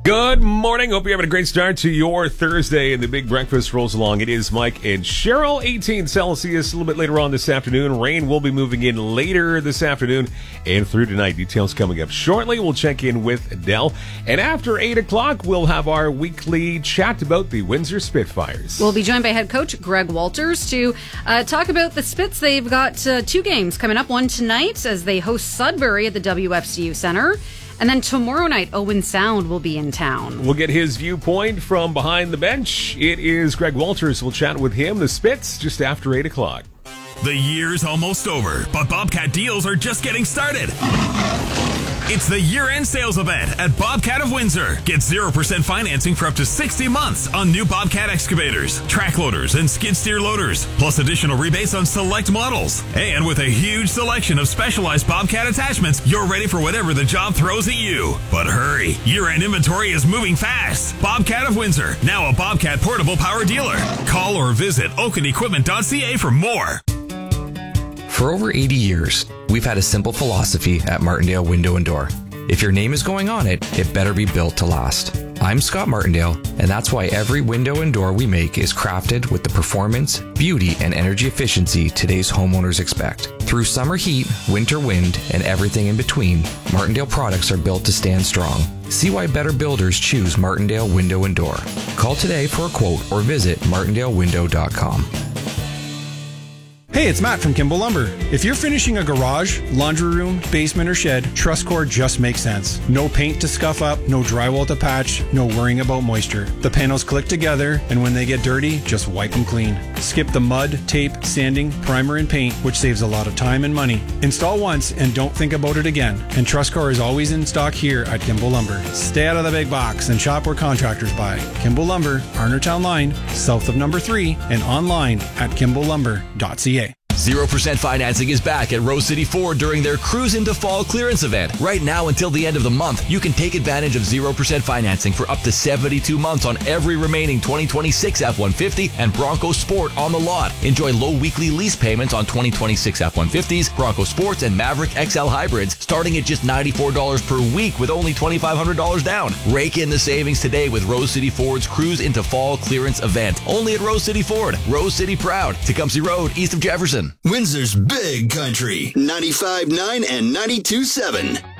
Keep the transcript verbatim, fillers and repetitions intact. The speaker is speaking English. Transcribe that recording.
Good morning. Hope you're having a great start to your Thursday and the big breakfast rolls along. It is Mike and Cheryl, eighteen Celsius. A little bit later on this afternoon. Rain will be moving in later this afternoon and through tonight. Details coming up shortly. We'll check in with Adele. And after eight o'clock, we'll have our weekly chat about the Windsor Spitfires. We'll be joined by head coach Greg Walters to uh, talk about the Spits. They've got uh, two games coming up. One tonight as they host Sudbury at the W F C U Centre. And then tomorrow night, Owen Sound will be in town. We'll get his viewpoint from behind the bench. It is Greg Walters. We'll chat with him, the Spits, just after eight o'clock. The year's almost over, but Bobcat deals are just getting started. It's the year-end sales event at Bobcat of Windsor. Get zero percent financing for up to sixty months on new Bobcat excavators, track loaders, and skid steer loaders, plus additional rebates on select models. And with a huge selection of specialized Bobcat attachments, you're ready for whatever the job throws at you. But hurry, year-end inventory is moving fast. Bobcat of Windsor, now a Bobcat portable power dealer. Call or visit oaken equipment dot c a for more. For over eighty years, we've had a simple philosophy at Martindale Window and Door. If your name is going on it, it better be built to last. I'm Scott Martindale, and that's why every window and door we make is crafted with the performance, beauty, and energy efficiency today's homeowners expect. Through summer heat, winter wind, and everything in between, Martindale products are built to stand strong. See why better builders choose Martindale Window and Door. Call today for a quote or visit martindale window dot com. Hey, it's Matt from Kimball Lumber. If you're finishing a garage, laundry room, basement, or shed, TrustCore just makes sense. No paint to scuff up, no drywall to patch, no worrying about moisture. The panels click together, and when they get dirty, just wipe them clean. Skip the mud, tape, sanding, primer, and paint, which saves a lot of time and money. Install once and don't think about it again. And TrustCore is always in stock here at Kimball Lumber. Stay out of the big box and shop where contractors buy. Kimball Lumber, Arnertown Line, south of number three, and online at kimball lumber dot c a. zero percent financing is back at Rose City Ford during their Cruise into Fall clearance event. Right now until the end of the month, you can take advantage of zero percent financing for up to seventy-two months on every remaining twenty twenty-six F one fifty and Bronco Sport on the lot. Enjoy low weekly lease payments on twenty twenty-six F one fifties, Bronco Sports, and Maverick X L hybrids starting at just ninety-four dollars per week with only twenty-five hundred dollars down. Rake in the savings today with Rose City Ford's Cruise into Fall clearance event. Only at Rose City Ford. Rose City proud. Tecumseh Road, east of Jefferson. Windsor's Big Country, ninety-five point nine and ninety-two point seven.